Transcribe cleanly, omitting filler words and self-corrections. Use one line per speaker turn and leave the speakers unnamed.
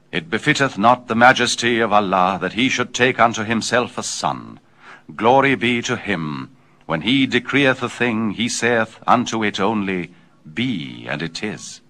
It befitteth not the majesty of Allah that he should take unto himself a son. Glory be to him. When he decreeth a thing, he saith unto it only, Be, and it is.